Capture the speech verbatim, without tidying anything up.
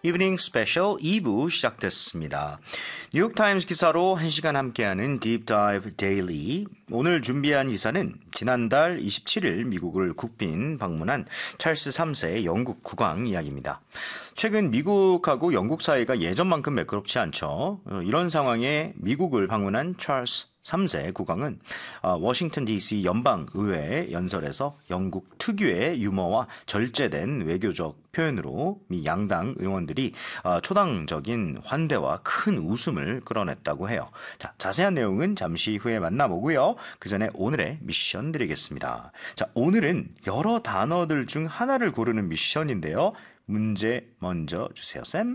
이브닝 스페셜 이 부 시작됐습니다. 뉴욕타임스 기사로 한 시간 함께하는 Deep Dive Daily. 오늘 준비한 기사는 지난달 이십칠일 미국을 국빈 방문한 찰스 삼 세 영국 국왕 이야기입니다. 최근 미국하고 영국 사이가 예전만큼 매끄럽지 않죠. 이런 상황에 미국을 방문한 찰스 삼 세 국왕은 워싱턴 디씨 연방의회 연설에서 영국 특유의 유머와 절제된 외교적 표현으로 미 양당 의원들이 초당적인 환대와 큰 웃음을 끌어냈다고 해요. 자, 자세한 내용은 잠시 후에 만나보고요. 그 전에 오늘의 미션 드리겠습니다. 자, 오늘은 여러 단어들 중 하나를 고르는 미션인데요. 문제 먼저 주세요, 쌤.